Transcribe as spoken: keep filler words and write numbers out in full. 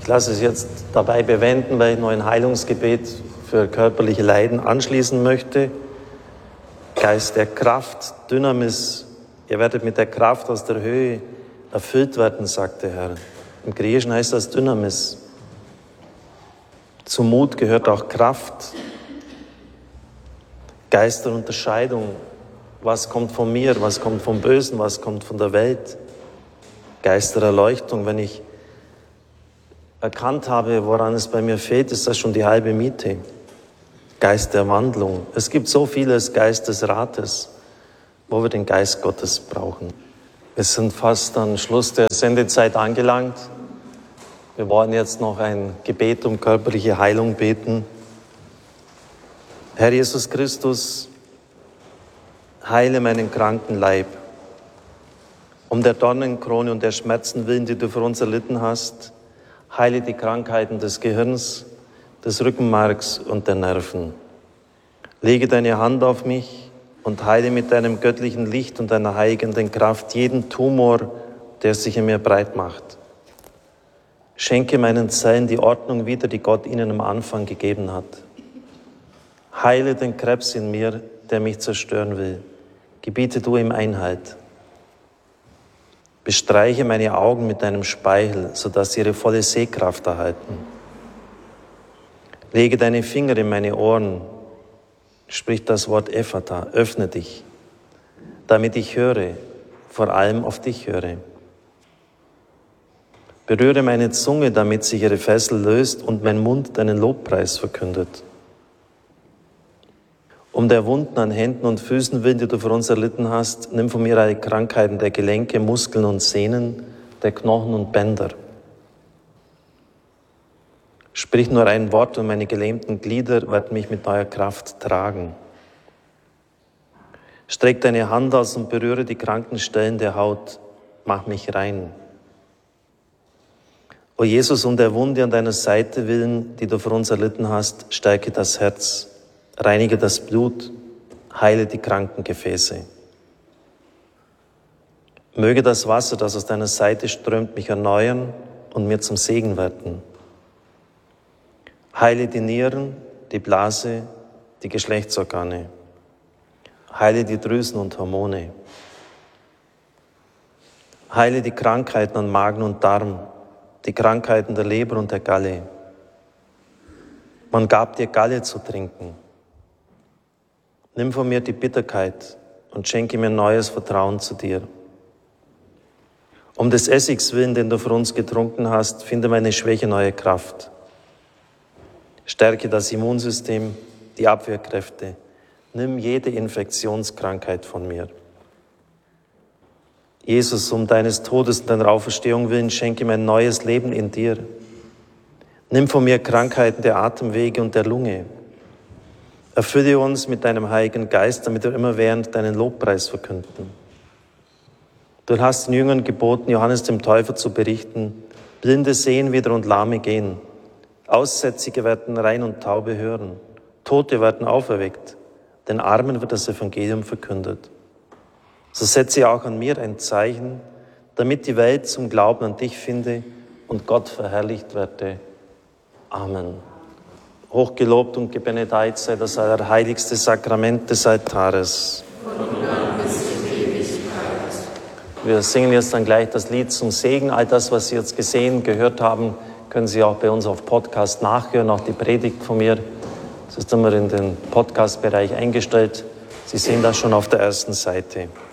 Ich lasse es jetzt dabei bewenden, weil ich noch ein Heilungsgebet für körperliche Leiden anschließen möchte. Geist der Kraft, Dynamis, ihr werdet mit der Kraft aus der Höhe erfüllt werden, sagt der Herr. Im Griechischen heißt das Dynamis. Zum Mut gehört auch Kraft. Geist der Unterscheidung. Was kommt von mir, was kommt vom Bösen, was kommt von der Welt? Geist der Erleuchtung. Wenn ich erkannt habe, woran es bei mir fehlt, ist das schon die halbe Miete. Geist der Wandlung. Es gibt so vieles Geist des Rates, wo wir den Geist Gottes brauchen. Wir sind fast am Schluss der Sendezeit angelangt. Wir wollen jetzt noch ein Gebet um körperliche Heilung beten. Herr Jesus Christus, heile meinen kranken Leib. Um der Dornenkrone und der Schmerzen willen, die du für uns erlitten hast, heile die Krankheiten des Gehirns, des Rückenmarks und der Nerven. Lege deine Hand auf mich und heile mit deinem göttlichen Licht und deiner heilenden Kraft jeden Tumor, der sich in mir breit macht. Schenke meinen Zellen die Ordnung wieder, die Gott ihnen am Anfang gegeben hat. Heile den Krebs in mir, der mich zerstören will. Gebiete du ihm Einhalt. Bestreiche meine Augen mit deinem Speichel, sodass sie ihre volle Sehkraft erhalten. Lege deine Finger in meine Ohren, sprich das Wort Ephata, öffne dich, damit ich höre, vor allem auf dich höre. Berühre meine Zunge, damit sich ihre Fessel löst und mein Mund deinen Lobpreis verkündet. Um der Wunden an Händen und Füßen willen, die du für uns erlitten hast, nimm von mir alle Krankheiten der Gelenke, Muskeln und Sehnen, der Knochen und Bänder. Sprich nur ein Wort und meine gelähmten Glieder werden mich mit neuer Kraft tragen. Streck deine Hand aus und berühre die kranken Stellen der Haut. Mach mich rein. O Jesus, um der Wunde an deiner Seite willen, die du für uns erlitten hast, stärke das Herz. Reinige das Blut, heile die kranken Gefäße. Möge das Wasser, das aus deiner Seite strömt, mich erneuern und mir zum Segen werden. Heile die Nieren, die Blase, die Geschlechtsorgane. Heile die Drüsen und Hormone. Heile die Krankheiten an Magen und Darm, die Krankheiten der Leber und der Galle. Man gab dir Galle zu trinken. Nimm von mir die Bitterkeit und schenke mir neues Vertrauen zu dir. Um des Essigs willen, den du für uns getrunken hast, finde meine Schwäche neue Kraft. Stärke das Immunsystem, die Abwehrkräfte. Nimm jede Infektionskrankheit von mir. Jesus, um deines Todes und deiner Auferstehung willen, schenke mir ein neues Leben in dir. Nimm von mir Krankheiten der Atemwege und der Lunge. Erfülle uns mit deinem Heiligen Geist, damit wir immerwährend deinen Lobpreis verkünden. Du hast den Jüngern geboten, Johannes dem Täufer zu berichten, Blinde sehen wieder und Lahme gehen. Aussätzige werden rein und Taube hören. Tote werden auferweckt. Den Armen wird das Evangelium verkündet. So setze auch an mir ein Zeichen, damit die Welt zum Glauben an dich finde und Gott verherrlicht werde. Amen. Hochgelobt und gebenedeit sei das allerheiligste Sakrament des Altares. Wir singen jetzt dann gleich das Lied zum Segen. All das, was Sie jetzt gesehen, gehört haben, können Sie auch bei uns auf Podcast nachhören, auch die Predigt von mir. Das ist immer in den Podcast-Bereich eingestellt. Sie sehen das schon auf der ersten Seite.